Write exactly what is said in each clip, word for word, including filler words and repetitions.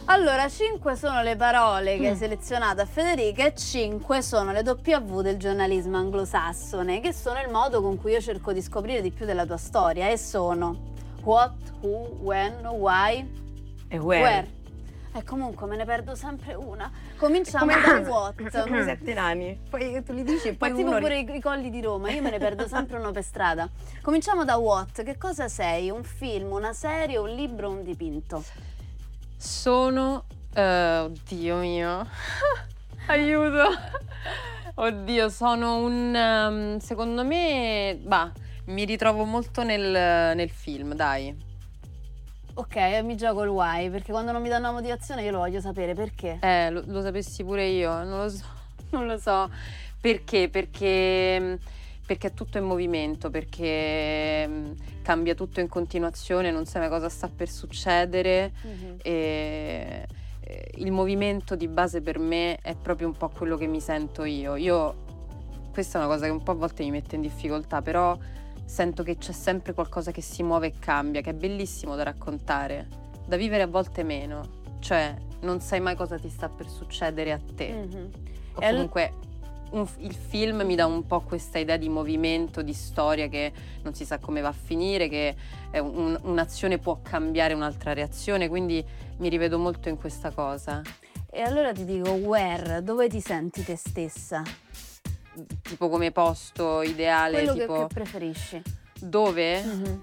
Allora, cinque sono le parole che hai Mm. selezionato a Federica e cinque sono le W del giornalismo anglosassone, che sono il modo con cui io cerco di scoprire di più della tua storia, e sono what, who, when, why, E where. E comunque me ne perdo sempre una. Cominciamo Come da cosa? what. Come sette nani. Poi tu li dici e Ma poi tipo uno... pure i, i colli di Roma, io me ne perdo sempre uno per strada. Cominciamo da what. Che cosa sei? Un film, una serie, un libro, un dipinto? Sono... eh, oddio mio. Aiuto. Oddio, sono un... um, secondo me... Bah, mi ritrovo molto nel, nel film, dai. Ok, mi gioco il why, perché quando non mi danno motivazione io lo voglio sapere perché. Eh, lo, lo sapessi pure io, non lo so, non lo so. Perché? Perché, perché è tutto in movimento, perché mm, cambia tutto in continuazione, non sai mai cosa sta per succedere. Mhm. E, eh, il movimento di base per me è proprio un po' quello che mi sento io. Io, questa è una cosa che un po' a volte mi mette in difficoltà, però sento che c'è sempre qualcosa che si muove e cambia, che è bellissimo da raccontare, da vivere a volte meno, cioè non sai mai cosa ti sta per succedere a te. Mhm. O E al- comunque un- il film mi dà un po' questa idea di movimento, di storia che non si sa come va a finire, che è un- un'azione può cambiare un'altra reazione, quindi mi rivedo molto in questa cosa. E allora ti dico where, dove ti senti te stessa? Tipo come posto ideale, Quello che, tipo che preferisci. dove? Mhm.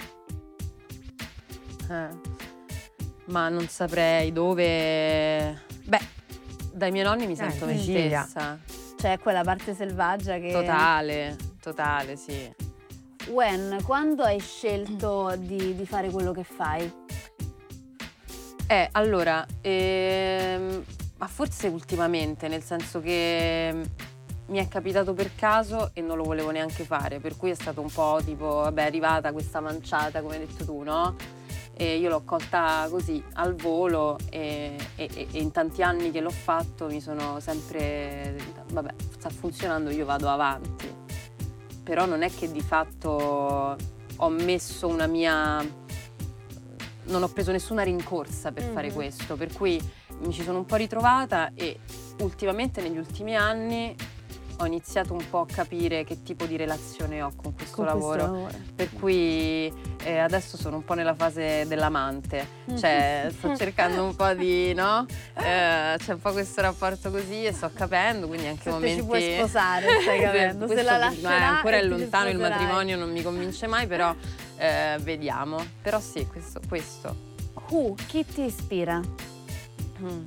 Eh, ma non saprei dove. Beh, dai miei nonni mi sento me Sicilia. stessa. Cioè quella parte selvaggia che... Totale, totale, sì. When, quando hai scelto di, di fare quello che fai? Eh, allora, ehm, ma forse ultimamente, nel senso che mi è capitato per caso e non lo volevo neanche fare, per cui è stato un po' tipo, vabbè, è arrivata questa manciata, come hai detto tu, no? E io l'ho colta così, al volo, e, e- e in tanti anni che l'ho fatto mi sono sempre, vabbè, sta funzionando, io vado avanti. Però non è che di fatto ho messo una mia... non ho preso nessuna rincorsa per fare Mhm. questo, per cui mi ci sono un po' ritrovata e ultimamente, negli ultimi anni, ho iniziato un po' a capire che tipo di relazione ho con questo Con questo lavoro. lavoro. Per cui eh, adesso sono un po' nella fase dell'amante, cioè sto cercando un po' di, no? Eh, c'è un po' questo rapporto così e sto capendo, quindi anche Se te momenti... ci puoi sposare, stai capendo? Se Questo la ma lascerà ancora e è ti ci lontano, il sposerai. matrimonio non mi convince mai, però eh, vediamo. Però sì, questo. questo. Who, chi ti ispira? Mm.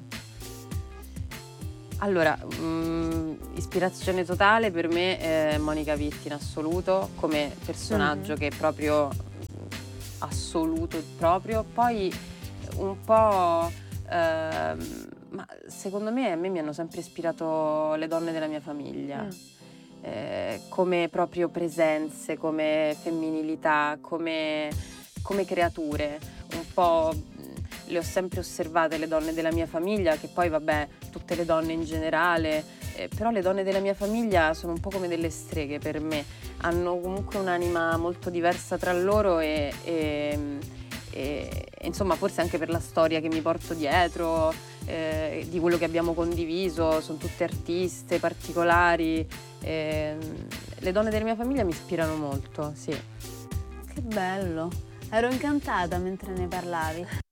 Allora, mm, ispirazione totale per me è Monica Vitti in assoluto, come personaggio Mhm. che è proprio mm, assoluto proprio. Poi un po', ehm, ma secondo me a me mi hanno sempre ispirato le donne della mia famiglia. Mm. eh, come proprio presenze, come femminilità, come, come creature. Un po' mh, le ho sempre osservate le donne della mia famiglia, che poi vabbè, tutte le donne in generale, eh, però le donne della mia famiglia sono un po' come delle streghe per me, hanno comunque un'anima molto diversa tra loro e, e, e, e insomma forse anche per la storia che mi porto dietro, eh, di quello che abbiamo condiviso, sono tutte artiste particolari. Eh, le donne della mia famiglia mi ispirano molto, sì. Che bello. Ero incantata mentre ne parlavi.